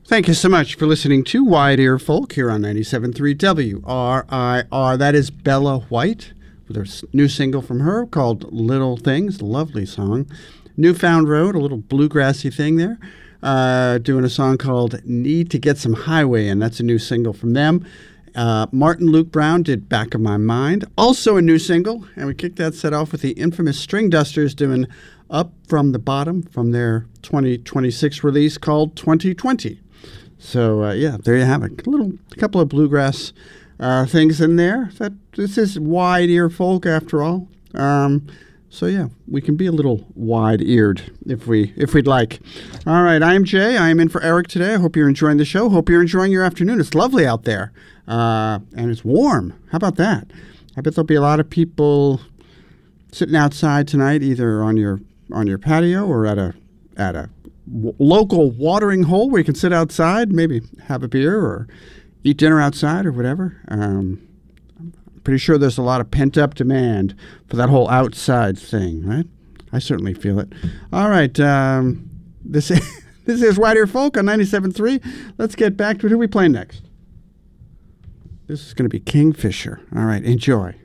Thank you so much for listening to Wide Ear Folk here on 97.3 WRIR. That is Bella White with her new single from her called Little Things. Lovely song. Newfound Road, a little bluegrassy thing there. Doing a song called Need to Get Some Highway, and that's a new single from them. Martin Luke Brown did Back of My Mind, also a new single, and we kicked that set off with the infamous String Dusters doing Up From the Bottom from their 2026 release called 2020. So, there you have it. A couple of bluegrass things in there. This is wide ear folk after all. We can be a little wide-eared if we'd like. All right, I'm Jay. I am in for Eric today. I hope you're enjoying the show. Hope you're enjoying your afternoon. It's lovely out there, and it's warm. How about that? I bet there'll be a lot of people sitting outside tonight, either on your patio or at a local watering hole where you can sit outside, maybe have a beer or eat dinner outside or whatever. I'm pretty sure there's a lot of pent-up demand for that whole outside thing, right? I certainly feel it. All right, this is Wide Ear Folk on 97.3. Let's get back to it. Who are we playing next? This is going to be Kingfisher. All right, enjoy.